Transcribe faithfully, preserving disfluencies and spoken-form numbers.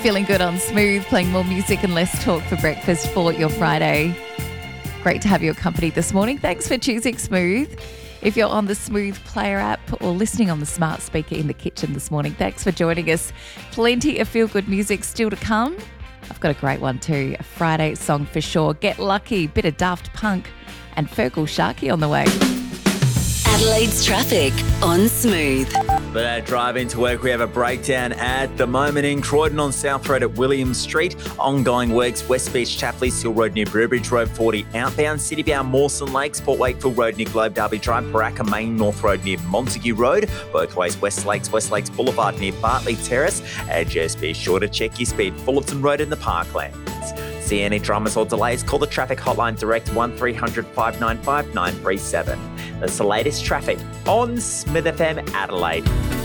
Feeling good on Smooth, playing more music and less talk for breakfast for your Friday. Great to have your company this morning. Thanks for choosing Smooth. If you're on the Smooth Player app or listening on the smart speaker in the kitchen this morning, thanks for joining us. Plenty of feel-good music still to come. I've got a great one too, a Friday song for sure. Get Lucky, bit of Daft Punk and Fergal Sharkey on the way. Adelaide's traffic on Smooth. But at drive into work, we have a breakdown at the moment in Croydon on South Road at Williams Street. Ongoing works, West Beach, Chapley, Hill Road near Burbridge Road forty outbound, City bound Mawson Lakes, Port Wakefield Road near Globe Derby Drive, Baraka Main North Road near Montague Road, both ways West Lakes, West Lakes Boulevard near Bartley Terrace, and just be sure to check your speed, Fullerton Road in the Parklands. See any dramas or delays, call the traffic hotline direct one three hundred five nine five nine three seven. That's the latest traffic on Smith F M Adelaide.